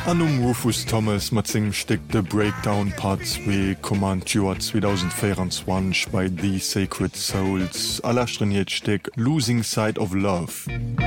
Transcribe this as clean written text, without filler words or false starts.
An Rufus Thomas mat zinggem Steck de Breakdown Part 2 Command Joar 2024 bei The Sacred Souls. Allerstrenniert Steck Losing Side of Love.